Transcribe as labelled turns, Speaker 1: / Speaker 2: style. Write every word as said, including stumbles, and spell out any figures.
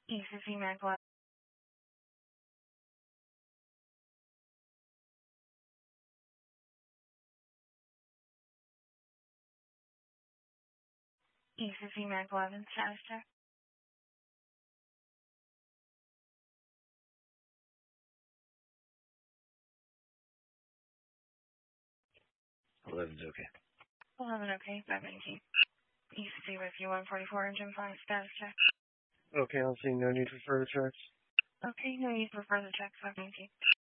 Speaker 1: E C C Mac eleven. E C C Mac eleven status check.
Speaker 2: eleven's okay.
Speaker 1: eleven okay, five nineteen. E C C with you one forty-four engine five status check.
Speaker 2: Okay, I'll see. No need for further checks.
Speaker 1: Okay, no need for further checks, five nineteen.